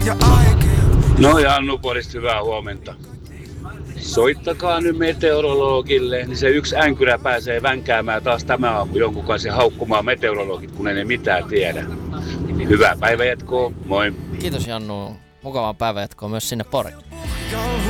No Jannu Porista, hyvää huomenta. Soittakaa nyt meteorologille, niin se yksi änkyrä pääsee vänkäämään taas tämä aamu jonkun kanssa haukkumaan meteorologit, kun ei ne mitään tiedä. Hyvää päivänjatkoa, moi! Kiitos Jannu, mukavaa päivänjatkoa myös sinne Poriin.